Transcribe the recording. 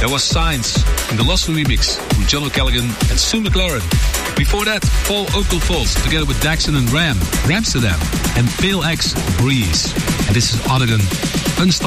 There was Signs in the Lost remix from John O'Callaghan and Sue McLaren. Before that, Paul Oakenfold together with Daxon and Ram, Ramsterdam, and Pale X Breeze. And this is Oregon,